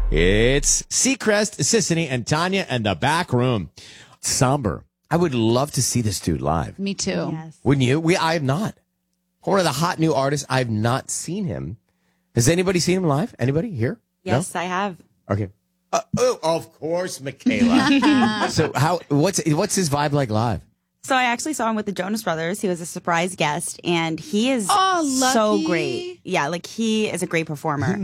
It's Seacrest, Sissany, and Tanya and the back room. Somber. I would love to see this dude live. Me too. Yes. Wouldn't you? I have not. One of the hot new artists. I've not seen him. Has anybody seen him live? Anybody here? Yes, I have. No? Okay. Of course, Michaela. So what's his vibe like live? So I actually saw him with the Jonas Brothers. He was a surprise guest, and he is so lucky. great. Yeah, like he is a great performer.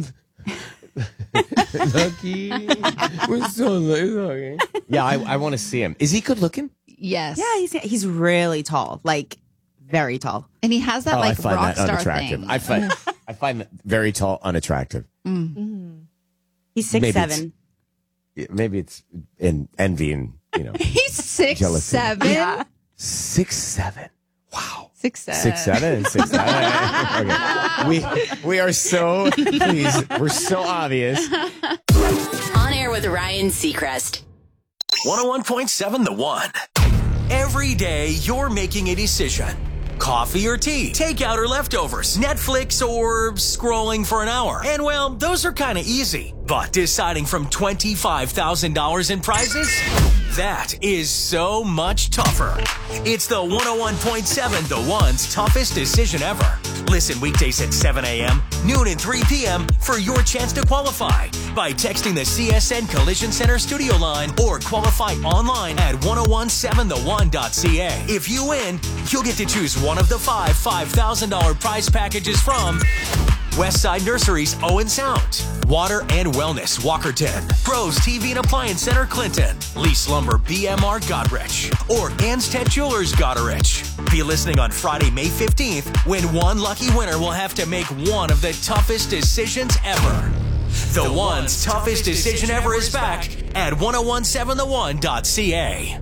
Lucky. We're so lucky. Yeah, I want to see him. Is he good looking? Yes. Yeah, he's really tall, like very tall. And he has that I like find rock that star unattractive. thing. I find that very tall unattractive. He's Maybe 6'7". Maybe it's in envy and He's 6'7". Yeah. 6'7". Wow. 6'7". 6'7" and 6'7". Okay. We are so please. We're so obvious. On air with Ryan Seacrest. 101.7 The One. Every day you're making a decision. Coffee or tea, takeout or leftovers, Netflix or scrolling for an hour. And well, those are kind of easy. But deciding from $25,000 in prizes? That is so much tougher. It's the 101.7 The One's toughest decision ever. Listen weekdays at 7 a.m., noon and 3 p.m. for your chance to qualify by texting the CSN Collision Center studio line or qualify online at 1017theone.ca. If you win, you'll get to choose one of the five $5,000 prize packages from Westside Nurseries Owen Sound, Water and Wellness Walkerton, Pros TV and Appliance Center Clinton, Lease Lumber BMR Goderich, or Anstead Jewelers Goderich. Be listening on Friday, May 15th, when one lucky winner will have to make one of the toughest decisions ever. The One's toughest decision ever is back at 1017theone.ca.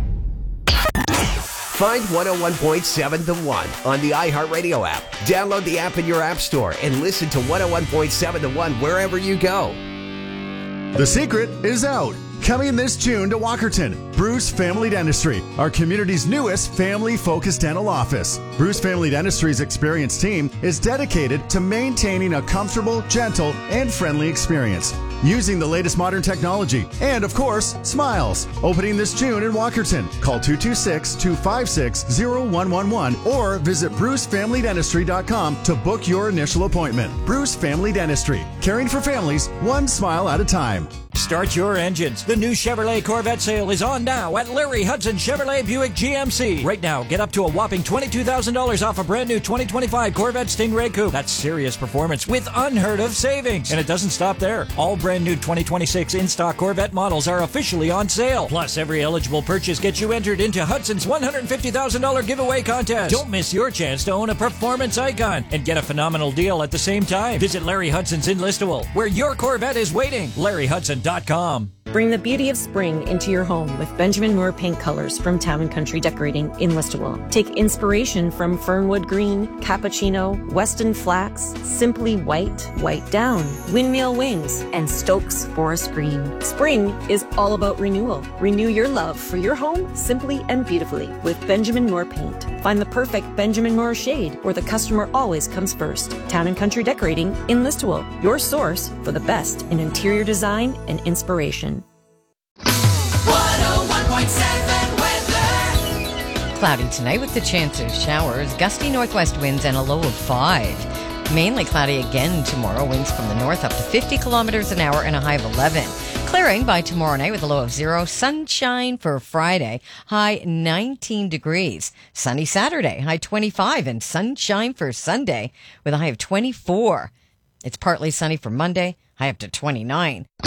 Find 101.7 The One on the iHeartRadio app. Download the app in your app store and listen to 101.7 The One wherever you go. The secret is out. Coming this June to Walkerton, Bruce Family Dentistry, our community's newest family-focused dental office. Bruce Family Dentistry's experienced team is dedicated to maintaining a comfortable, gentle, and friendly experience, using the latest modern technology, and of course, smiles. Opening this June in Walkerton. Call 226-256-0111 or visit brucefamilydentistry.com to book your initial appointment. Bruce Family Dentistry, caring for families one smile at a time. Start your engines. The new Chevrolet Corvette sale is on now at Larry Hudson Chevrolet Buick GMC. Right now, get up to a whopping $22,000 off a brand new 2025 Corvette Stingray Coupe. That's serious performance with unheard of savings. And it doesn't stop there. All brand new 2026 in-stock Corvette models are officially on sale. Plus, every eligible purchase gets you entered into Hudson's $150,000 giveaway contest. Don't miss your chance to own a performance icon and get a phenomenal deal at the same time. Visit Larry Hudson's in Listowel, where your Corvette is waiting. LarryHudson.com. Bring the beauty of spring into your home with Benjamin Moore paint colors from Town & Country Decorating in Listowel. Take inspiration from Fernwood Green, Cappuccino, Weston Flax, Simply White, White Down, Windmill Wings, and Stokes Forest Green. Spring is all about renewal. Renew your love for your home simply and beautifully with Benjamin Moore paint. Find the perfect Benjamin Moore shade where the customer always comes first. Town & Country Decorating in Listowel, your source for the best in interior design and inspiration. 101.7 weather. Cloudy tonight with the chance of showers, gusty northwest winds, and a low of 5. Mainly cloudy again tomorrow, winds from the north up to 50 kilometers an hour and a high of 11. Clearing by tomorrow night with a low of 0. Sunshine for Friday, high 19 degrees. Sunny Saturday, high 25. And sunshine for Sunday with a high of 24. It's partly sunny for Monday, high up to 29.